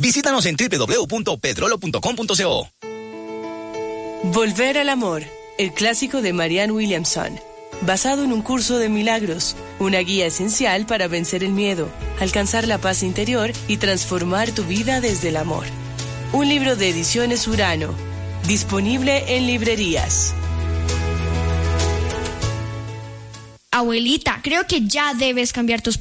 Visítanos en www.petrolo.com.co. Volver al amor, el clásico de Marianne Williamson, basado en un curso de milagros, una guía esencial para vencer el miedo, alcanzar la paz interior y transformar tu vida desde el amor. Un libro de Ediciones Urano, disponible en librerías. Abuelita, creo que ya debes cambiar tus